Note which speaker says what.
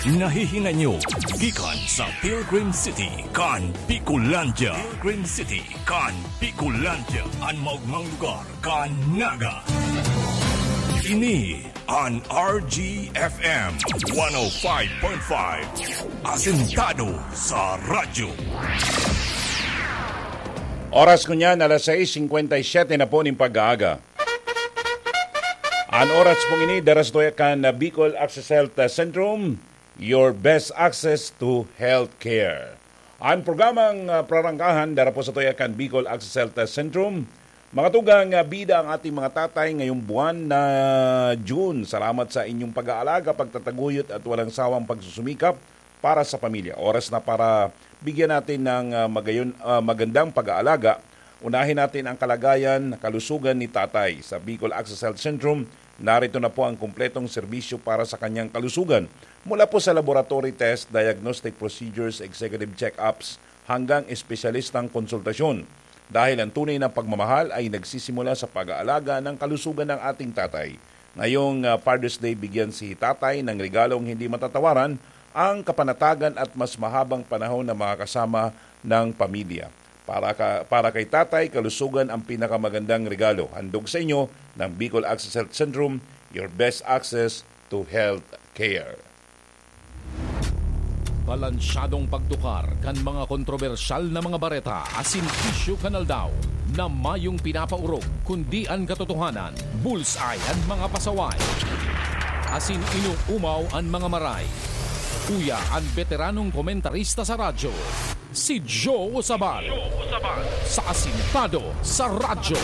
Speaker 1: Nahihingan nyo gikan sa Pilgrim City kan Bicolandia. Pilgrim City kan Bicolandia. Ang maugmang lugar kan Naga. Ini an RGFM 105.5. Asentado sa radyo.
Speaker 2: Oras ko niyan, alas 6:57 na po ng pag-aaga. Ang oras pong ini, darastoy kan na Bicol Access Health Centrum, your best access to healthcare. Ang programang prarangkahan, dara po sa toya kan Bicol Access Health Centrum, mga tugang bida ang ating mga tatay ngayong buwan na June. Salamat sa inyong pag-aalaga, pagtataguyod at walang sawang pagsusumikap para sa pamilya. Oras na para bigyan natin ng magandang pag-aalaga. Unahin natin ang kalagayan, kalusugan ni tatay. Sa Bicol Access Health Centrum, narito na po ang kumpletong serbisyo para sa kanyang kalusugan. Mula po sa laboratory test, diagnostic procedures, executive check-ups, hanggang espesyalistang konsultasyon. Dahil ang tunay na pagmamahal ay nagsisimula sa pag-aalaga ng kalusugan ng ating tatay. Ngayong Father's Day, bigyan si tatay ng regalong hindi matatawaran, ang kapanatagan at mas mahabang panahon na makakasama ng pamilya. Para kay tatay, kalusugan ang pinakamagandang regalo. Handog sa inyo ng Bicol Access Health Centrum, your best access to health care.
Speaker 3: Balansyadong pagtukar kan mga kontrobersyal na mga bareta asin issue kanal daw na mayong pinapaurog kundi ang katotohanan, bullseye ang mga pasaway. Asin inuumaw ang mga maray. Kuya ang veteranong komentarista sa radyo, si Joe Osabal. Sa Asintado sa Radyo.